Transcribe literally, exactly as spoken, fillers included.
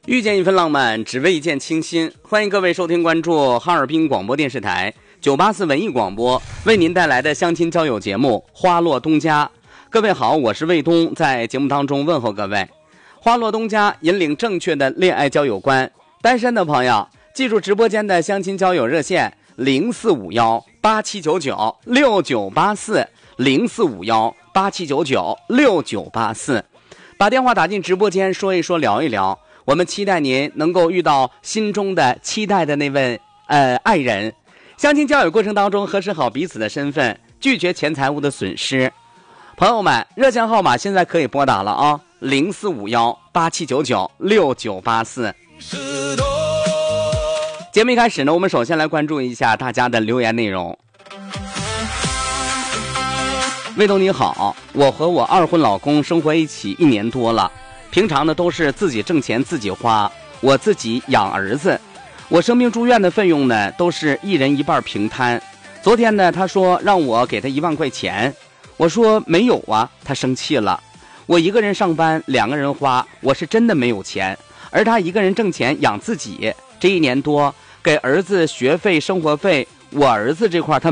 遇见一份浪漫，只为一见倾心。欢迎各位收听关注哈尔滨广播电视台九八四文艺广播为您带来的相亲交友节目《花落东家》。各位好，我是卫东，在节目当中问候各位。花落东家引领正确的恋爱交友观，单身的朋友记住直播间的相亲交友热线零四五幺八七九九六九八四零四五幺八七九九六九八四，把电话打进直播间，说一说，聊一聊。我们期待您能够遇到心中的期待的那位呃爱人。相亲交友过程当中，核实好彼此的身份，拒绝钱财物的损失。朋友们，热线号码现在可以拨打了啊，零四五幺八七九九六九八四。节目一开始呢，我们首先来关注一下大家的留言内容。魏东你好，我和我二婚老公生活一起一年多了，平常呢都是自己挣钱自己花，我自己养儿子。我生病住院的费用呢都是一人一半平摊。昨天呢他说让我给他一万块钱，我说没有啊，他生气了。我一个人上班两个人花，我是真的没有钱，而他一个人挣钱养自己。这一年多给儿子学费生活费，我儿子这块他